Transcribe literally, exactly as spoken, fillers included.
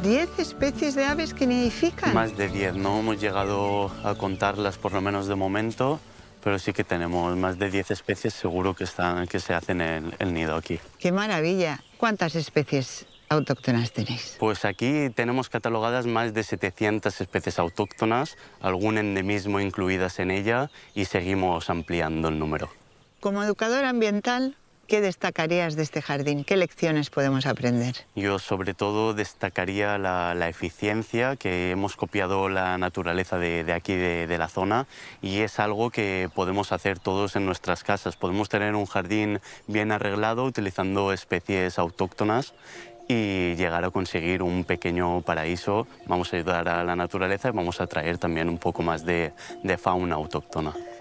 diez especies de aves que nidifican. Más de diez, no hemos llegado a contarlas por lo menos de momento, pero sí que tenemos más de diez especies seguro que, están, que se hacen el, el nido aquí. ¡Qué maravilla! ¿Cuántas especies autóctonas tenéis? Pues aquí tenemos catalogadas más de setecientas especies autóctonas, algún endemismo incluidas en ella, y seguimos ampliando el número. Como educador ambiental, ¿qué destacarías de este jardín? ¿Qué lecciones podemos aprender? Yo sobre todo destacaría la, la eficiencia, que hemos copiado la naturaleza de, de aquí, de, de la zona, y es algo que podemos hacer todos en nuestras casas. Podemos tener un jardín bien arreglado utilizando especies autóctonas y llegar a conseguir un pequeño paraíso. Vamos a ayudar a la naturaleza y vamos a traer también un poco más de, de fauna autóctona.